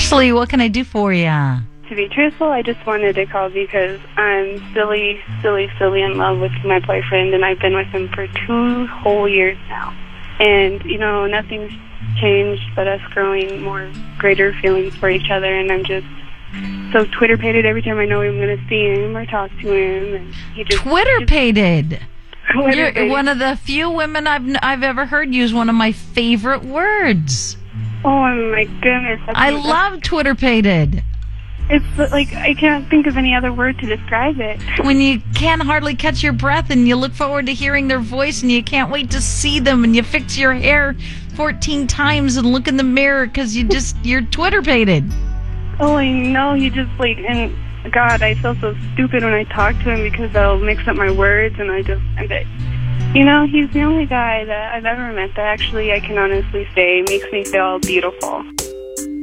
Ashley, what can I do for you? To be truthful, I just wanted to call because I'm silly in love with my boyfriend, and I've been with him for 2 whole years now. And, nothing's changed but us growing greater feelings for each other, and I'm just so Twitter-pated every time I know I'm going to see him or talk to him. And he just Twitter-pated? You're one of the few women I've ever heard use one of my favorite words. Oh, my goodness. I love Twitter-pated. It's like I can't think of any other word to describe it. When you can hardly catch your breath and you look forward to hearing their voice and you can't wait to see them and you fix your hair 14 times and look in the mirror because you're Twitter-pated. Oh, I know. You just and God, I feel so stupid when I talk to him because I'll mix up my words and he's the only guy that I've ever met that actually I can honestly say makes me feel beautiful.